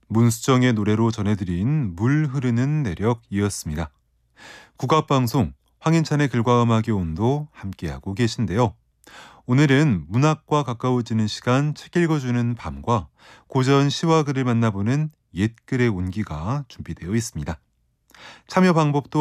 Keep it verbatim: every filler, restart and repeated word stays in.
문수정의 노래로 전해드린 물 흐르는 내력이었습니다. 국악방송 황인찬의 글과 음악의 온도 함께하고 계신데요. 오늘은 문학과 가까워지는 시간 책 읽어주는 밤과 고전 시와 글을 만나보는 옛글의 온기가 준비되어 있습니다. 참여 방법도